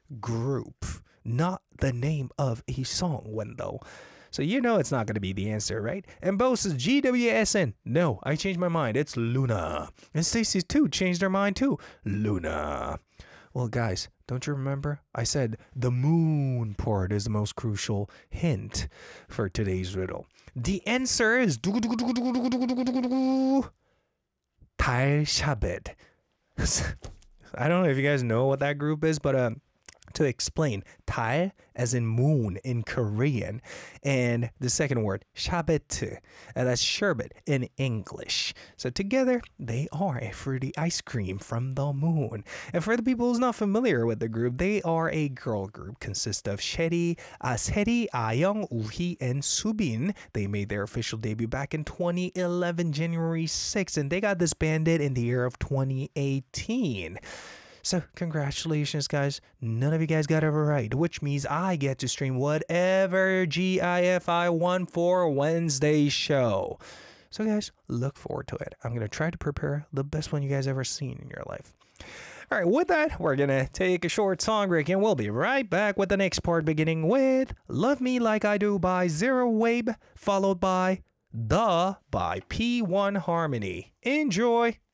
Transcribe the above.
group, not the name of a song, Wendell. So you know it's not going to be the answer, right? And Bo says GWSN. No, I changed my mind. It's Luna. And Stacy too changed her mind too. Luna. Well, guys, don't you remember? I said the moon part is the most crucial hint for today's riddle. The answer is 달샤벳. I don't know if you guys know what that group is, but to explain, 달 as in moon in Korean, and the second word 샤베트, and that's sherbet in English. So together they are a fruity ice cream from the moon. And for the people who's not familiar with the group, they are a girl group consist of 세리, 아영, 우희, and Subin. They made their official debut back in 2011, January 6th, and they got disbanded in the year of 2018. So congratulations, guys. None of you guys got it right, which means I get to stream whatever GIF I want for Wednesday's show. So guys, look forward to it. I'm going to try to prepare the best one you guys ever seen in your life. All right, with that, we're going to take a short song break and we'll be right back with the next part, beginning with Love Me Like I Do by Zero Wave, followed by The by P1 Harmony. Enjoy!